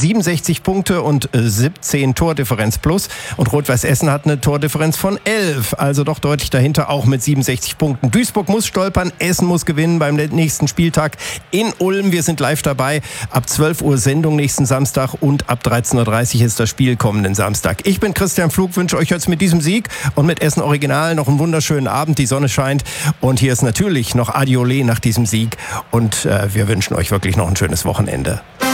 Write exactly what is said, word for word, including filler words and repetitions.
siebenundsechzig Punkte und siebzehn Tordifferenz plus. Und Rot-Weiß Essen hat eine Tordifferenz von elf, also doch deutlich dahinter, auch mit siebenundsechzig Punkten. Duisburg muss stolpern, Essen muss gewinnen beim nächsten Spieltag in Ulm. Wir sind live dabei. Ab zwölf Uhr Sendung nächsten Samstag und ab dreizehn Uhr dreißig ist das Spiel kommenden Samstag. Ich bin Christian Pflug, wünsche euch jetzt mit diesem Sieg und mit Essen Original noch einen wunderschönen Abend. Die Sonne scheint und hier ist natürlich noch Adiolé nach diesem Sieg und äh, wir wünschen euch wirklich noch ein schönes Wochenende.